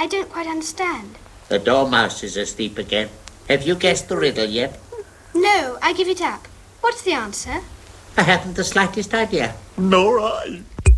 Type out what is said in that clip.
I don't quite understand. The Dormouse is asleep again. Have you guessed the riddle yet? No, I give it up. What's the answer? I haven't the slightest idea. Nor I.